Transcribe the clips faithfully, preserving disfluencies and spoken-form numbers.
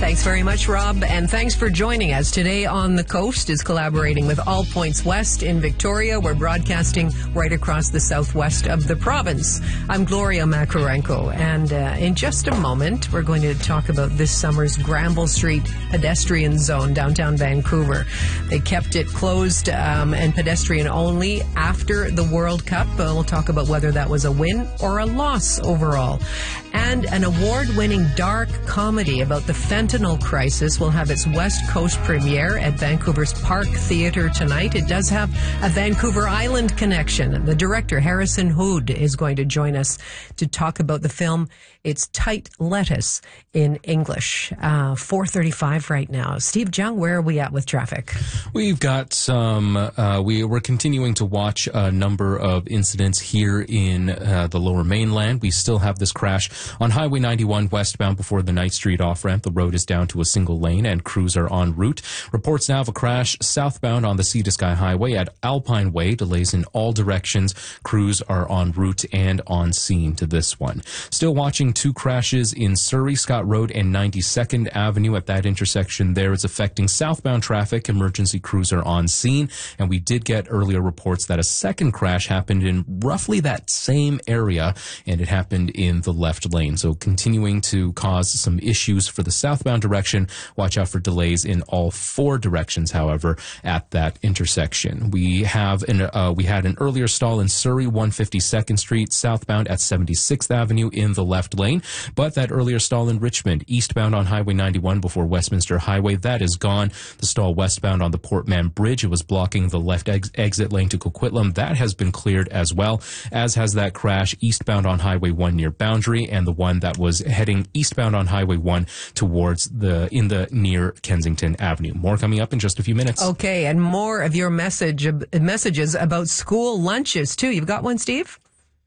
Thanks very much, Rob, and thanks for joining us. Today on the Coast is collaborating with All Points West in Victoria. We're broadcasting right across the southwest of the province. I'm Gloria Makarenko, and uh, in just a moment, we're going to talk about this summer's Granville Street pedestrian zone downtown Vancouver. They kept it closed um, and pedestrian only after the World Cup. Uh, we'll talk about whether that was a win or a loss overall. And an award-winning dark comedy about the fentanyl crisis will have its West Coast premiere at Vancouver's Park Theatre tonight. It does have a Vancouver Island connection. The director, Harrison Hood, is going to join us to talk about the film. It's Tight Lettuce in English. Uh, four thirty-five right now. Steve Jung, where are we at with traffic? We've got some, uh, we, we're continuing to watch a number of incidents here in uh, the Lower Mainland. We still have this crash on Highway ninety-one westbound before the Knight Street off-ramp. The road is down to a single lane and crews are en route. Reports now of a crash southbound on the Sea to Sky Highway at Alpine Way. Delays in all directions. Crews are en route and on scene to this one. Still watching two crashes in Surrey, Scott Road and ninety-second Avenue. At that intersection there is affecting southbound traffic. Emergency crews are on scene. And we did get earlier reports that a second crash happened in roughly that same area, and it happened in the left lane. So continuing to cause some issues for the southbound direction. Watch out for delays in all four directions, however, at that intersection. We have an, uh, we had an earlier stall in Surrey, one fifty-second Street, southbound at seventy-sixth Avenue in the left lane. But that earlier stall in Richmond, eastbound on Highway ninety-one before Westminster Highway, that is gone. The stall westbound on the Portman Bridge, it was blocking the left ex exit lane to Coquitlam. That has been cleared as well, as has that crash eastbound on Highway one near Boundary, and the one that was heading eastbound on Highway one towards the, in the near Kensington Avenue. More coming up in just a few minutes. Okay, and more of your message, messages about school lunches, too. You've got one, Steve?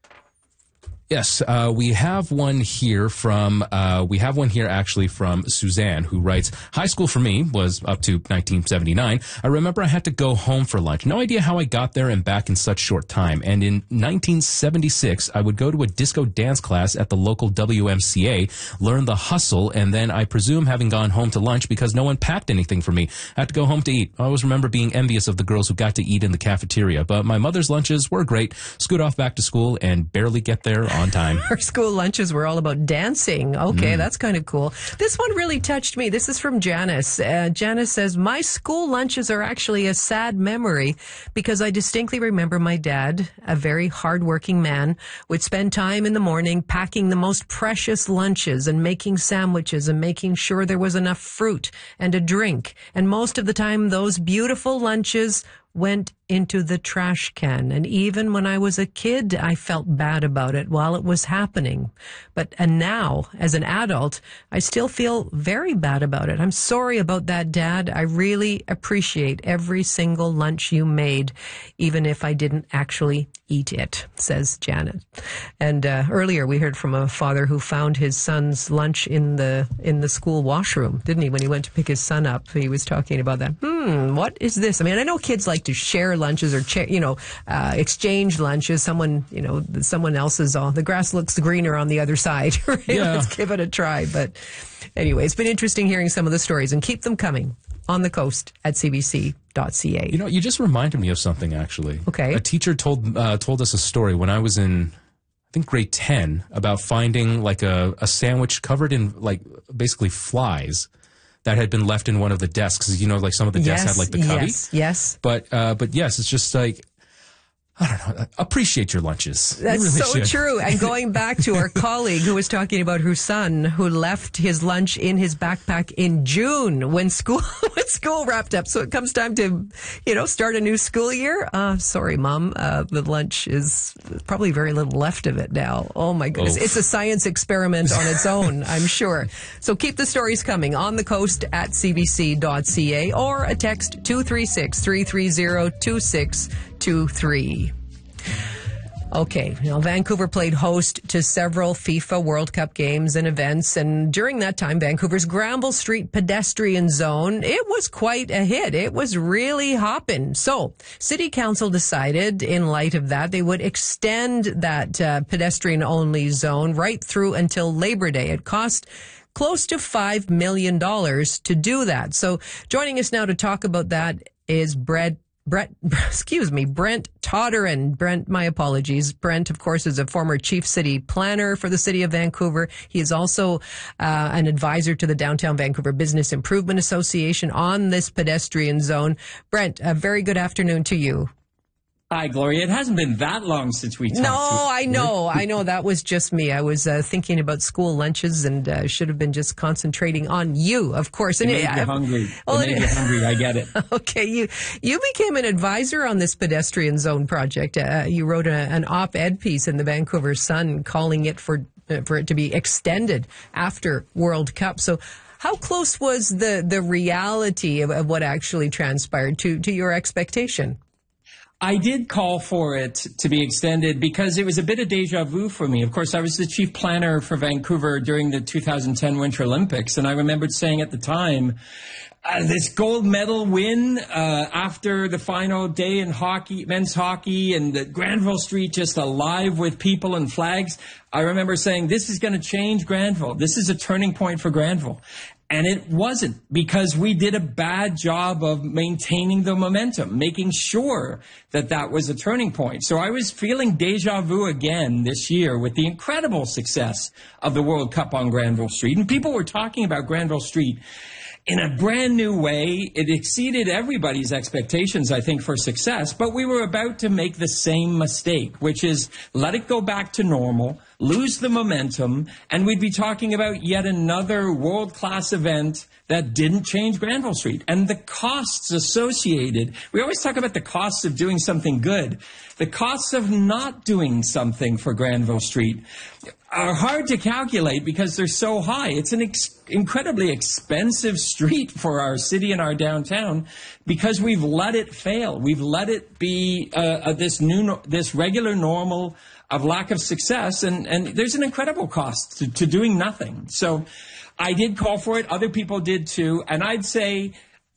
Yes, uh, we have one here from, uh, we have one here actually from Suzanne, who writes, high school for me was up to nineteen seventy-nine. I remember I had to go home for lunch. No idea how I got there and back in such short time. And in nineteen seventy-six, I would go to a disco dance class at the local W M C A, learn the hustle, and then I presume having gone home to lunch because no one packed anything for me. I had to go home to eat. I always remember being envious of the girls who got to eat in the cafeteria, but my mother's lunches were great. Scoot off back to school and barely get there on time. Our school lunches were all about dancing. Okay, Mm. that's kind of cool. This one really touched me. This is from Janice. Uh, Janice says, my school lunches are actually a sad memory because I distinctly remember my dad, a very hardworking man, would spend time in the morning packing the most precious lunches and making sandwiches and making sure there was enough fruit and a drink. And most of the time, those beautiful lunches went into the trash can. And even when I was a kid, I felt bad about it while it was happening. But and now, as an adult, I still feel very bad about it. I'm sorry about that, Dad. I really appreciate every single lunch you made, even if I didn't actually eat it, says Janet. And uh, earlier we heard from a father who found his son's lunch in the in the school washroom, didn't he? When he went to pick his son up, he was talking about that. Hmm, what is this? I mean, I know kids like to share lunches or, cha- you know, uh, exchange lunches. Someone, you know, someone else's, uh, the grass looks greener on the other side. Right? Yeah. Let's give it a try. But anyway, it's been interesting hearing some of the stories, and keep them coming on the Coast at c b c dot c a. You know, you just reminded me of something, actually. Okay. A teacher told uh, told us a story when I was in, I think, grade ten, about finding like a, a sandwich covered in like basically flies that had been left in one of the desks. You know, like some of the desks Yes, had like the cubby. yes, yes. But uh, but yes, it's just like, I don't know. Appreciate your lunches. You That's really so should. true. And going back to our colleague who was talking about her son who left his lunch in his backpack in June when school when school wrapped up. So it comes time to, you know, start a new school year. Uh, sorry, Mom. Uh, the lunch is probably very little left of it now. Oh, my goodness. Oh. It's a science experiment on its own, I'm sure. So keep the stories coming on the Coast at c b c dot c a or a text two three six, three three zero, two six two three. Okay, you know, Vancouver played host to several FIFA World Cup games and events, and during that time, Vancouver's Granville Street pedestrian zone, it was quite a hit. It was really hopping. So, City Council decided, in light of that, they would extend that uh, pedestrian-only zone right through until Labor Day. It cost close to five million dollars to do that. So joining us now to talk about that is Brett Brett, excuse me, Brent Toderen. Brent, my apologies. Brent, of course, is a former chief city planner for the city of Vancouver. He is also uh, an advisor to the Downtown Vancouver Business Improvement Association on this pedestrian zone. Brent, a very good afternoon to you. Hi, Gloria. It hasn't been that long since we talked. No, I know. I know. That was just me. I was uh, thinking about school lunches and uh, should have been just concentrating on you, of course. It and made it, you I, hungry. It well, made you hungry. I get it. Okay. You you became an advisor on this pedestrian zone project. Uh, you wrote a, an op-ed piece in the Vancouver Sun calling it for uh, for it to be extended after World Cup. So how close was the, the reality of, of what actually transpired to, to your expectation? I did call for it to be extended because it was a bit of deja vu for me. Of course, I was the chief planner for Vancouver during the two thousand ten Winter Olympics, and I remembered saying at the time, uh, this gold medal win uh, after the final day in hockey, men's hockey, and the Granville Street just alive with people and flags. I remember saying, this is going to change Granville. This is a turning point for Granville. And it wasn't, because we did a bad job of maintaining the momentum, making sure that that was a turning point. So I was feeling deja vu again this year with the incredible success of the World Cup on Granville Street. And people were talking about Granville Street in a brand new way. It exceeded everybody's expectations, I think, for success. But we were about to make the same mistake, which is let it go back to normal, lose the momentum, and we'd be talking about yet another world-class event that didn't change Granville Street. And the costs associated, we always talk about the costs of doing something good. The costs of not doing something for Granville Street are hard to calculate because they're so high. It's an ex- incredibly expensive street for our city and our downtown because we've let it fail. We've let it be uh, uh, this new, no- this regular normal of lack of success, and, and there's an incredible cost to, to doing nothing. So I did call for it. Other people did too. And I'd say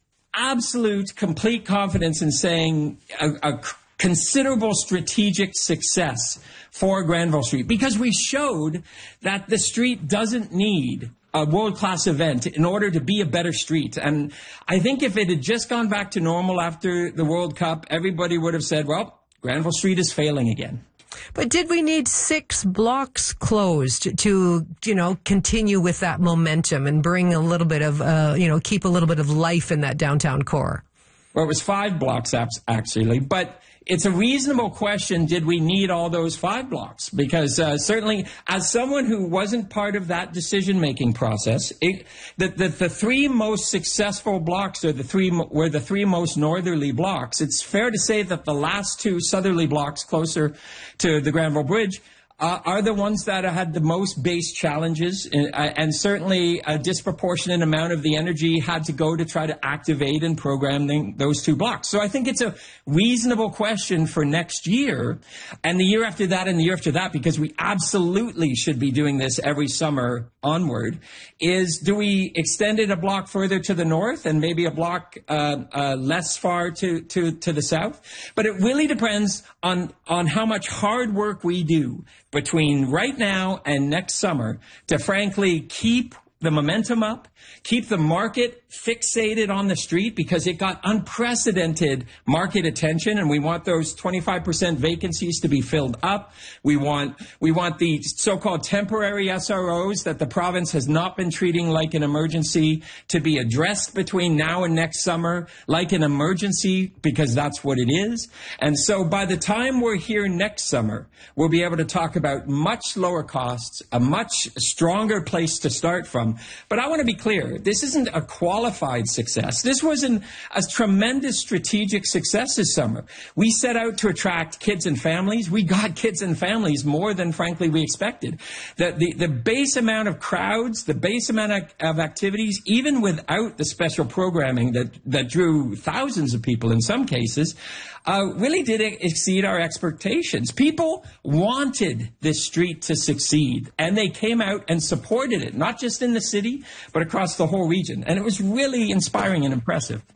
absolute, complete confidence in saying a, a considerable strategic success for Granville Street, because we showed that the street doesn't need a world-class event in order to be a better street. And I think if it had just gone back to normal after the World Cup, everybody would have said, well, Granville Street is failing again. But did we need six blocks closed to, you know, continue with that momentum and bring a little bit of, uh, you know, keep a little bit of life in that downtown core? Well, it was five blocks, actually. But it's a reasonable question, did we need all those five blocks? Because uh, certainly, as someone who wasn't part of that decision-making process, it, the, the, the three most successful blocks are the three, were the three most northerly blocks. It's fair to say that the last two southerly blocks closer to the Granville Bridge Uh, are the ones that had the most base challenges, and, uh, and certainly a disproportionate amount of the energy had to go to try to activate and program the, those two blocks. So I think it's a reasonable question for next year and the year after that and the year after that, because we absolutely should be doing this every summer onward, is do we extend it a block further to the north and maybe a block uh, uh, less far to, to, to the south? But it really depends on, on how much hard work we do between right now and next summer to frankly keep the momentum up, keep the market fixated on the street, because it got unprecedented market attention, and we want those twenty-five percent vacancies to be filled up. We want we want the so-called temporary S R Os that the province has not been treating like an emergency to be addressed between now and next summer like an emergency, because that's what it is. And so by the time we're here next summer, we'll be able to talk about much lower costs, a much stronger place to start from. But I want to be clear, this isn't a qualified success. This was an, a tremendous strategic success this summer. We set out to attract kids and families. We got kids and families more than, frankly, we expected. The, the, the base amount of crowds, the base amount of, of activities, even without the special programming that, that drew thousands of people in some cases, uh, really did exceed our expectations. People wanted this street to succeed, and they came out and supported it, not just in the city, but across the whole region. And it was really inspiring and impressive.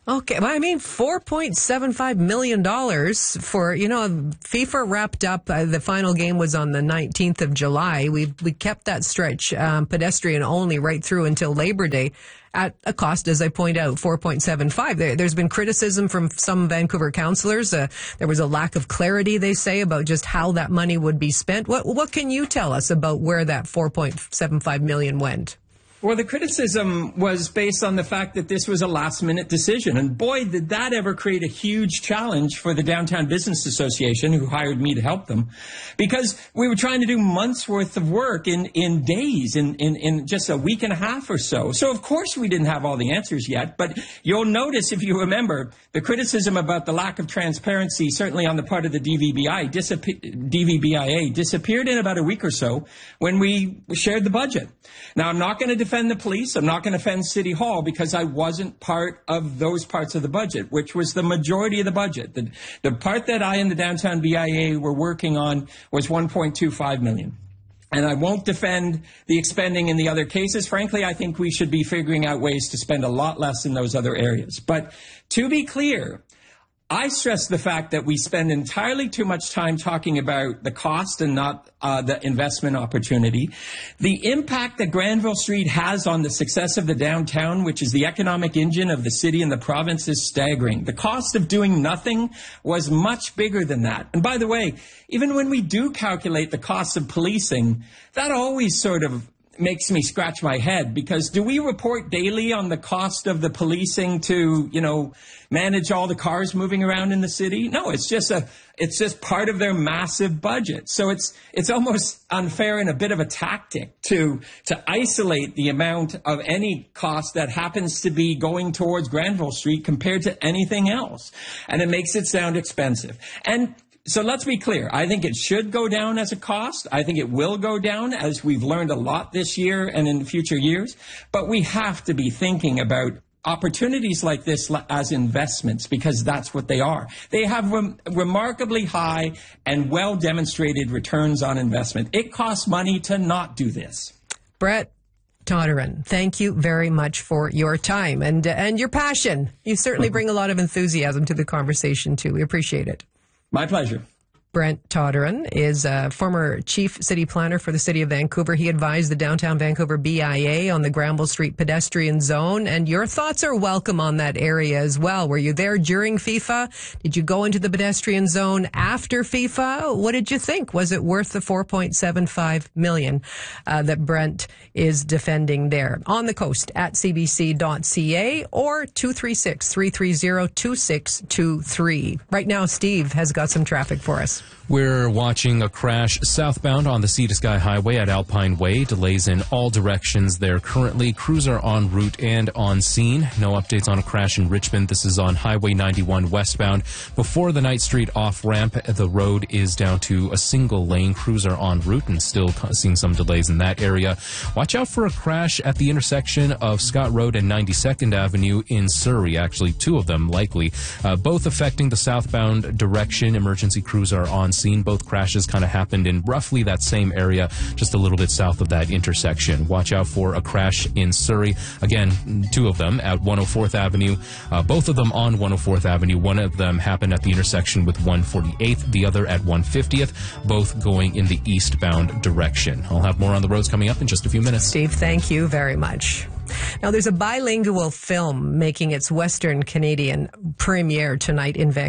Okay, well, I mean, four point seven five million dollars for, you know, FIFA wrapped up, uh, the final game was on the nineteenth of July. We we kept that stretch um, pedestrian only right through until Labor Day at a cost, as I point out, four point seven five. There, there's been criticism from some Vancouver councillors. Uh, there was a lack of clarity, they say, about just how that money would be spent. What, what can you tell us about where that four point seven five million dollars went? Well, the criticism was based on the fact that this was a last-minute decision. And boy, did that ever create a huge challenge for the Downtown Business Association, who hired me to help them, because we were trying to do months' worth of work in, in days, in, in, in just a week and a half or so. So, of course, we didn't have all the answers yet. But you'll notice, if you remember, the criticism about the lack of transparency, certainly on the part of the D V B I, disappe- D V B I A, disappeared in about a week or so when we shared the budget. Now, I'm not going to defend the police. I'm not going to defend City Hall because I wasn't part of those parts of the budget, which was the majority of the budget. The, the part that I and the Downtown B I A were working on was one point two five million dollars. And I won't defend the expending in the other cases. Frankly, I think we should be figuring out ways to spend a lot less in those other areas. But to be clear, I stress the fact that we spend entirely too much time talking about the cost and not uh, the investment opportunity. The impact that Granville Street has on the success of the downtown, which is the economic engine of the city and the province, is staggering. The cost of doing nothing was much bigger than that. And by the way, even when we do calculate the cost of policing, that always sort of makes me scratch my head, because do we report daily on the cost of the policing to, you know, manage all the cars moving around in the city? No, it's just a, it's just part of their massive budget. So it's, it's almost unfair and a bit of a tactic to, to isolate the amount of any cost that happens to be going towards Granville Street compared to anything else. And it makes it sound expensive. And so let's be clear. I think it should go down as a cost. I think it will go down, as we've learned a lot this year and in future years. But we have to be thinking about opportunities like this as investments, because that's what they are. They have rem- remarkably high and well-demonstrated returns on investment. It costs money to not do this. Brett Toderen, thank you very much for your time and, uh, and your passion. You certainly bring a lot of enthusiasm to the conversation, too. We appreciate it. My pleasure. Brent Toderen is a former chief city planner for the city of Vancouver. He advised the Downtown Vancouver B I A on the Granville Street pedestrian zone. And your thoughts are welcome on that area as well. Were you there during FIFA? Did you go into the pedestrian zone after FIFA? What did you think? Was it worth the four point seven five million dollars uh, that Brent is defending there? On the coast at c b c dot c a or two three six, three three zero, two six two three. Right now, Steve has got some traffic for us. We're watching a crash southbound on the Sea to Sky Highway at Alpine Way. Delays in all directions there currently. Crews are en route and on scene. No updates on a crash in Richmond. This is on Highway ninety-one westbound. Before the Knight Street off-ramp, the road is down to a single lane. Crews are en route and still seeing some delays in that area. Watch out for a crash at the intersection of Scott Road and ninety-second Avenue in Surrey. Actually, two of them likely, uh, both affecting the southbound direction. Emergency crews are on scene. Both crashes kind of happened in roughly that same area, just a little bit south of that intersection. Watch out for a crash in Surrey. Again, two of them at one oh fourth Avenue. Uh, both of them on one oh fourth Avenue. One of them happened at the intersection with one forty-eighth, the other at one fiftieth, both going in the eastbound direction. I'll have more on the roads coming up in just a few minutes. Steve, thank you very much. Now, there's a bilingual film making its Western Canadian premiere tonight in Vancouver.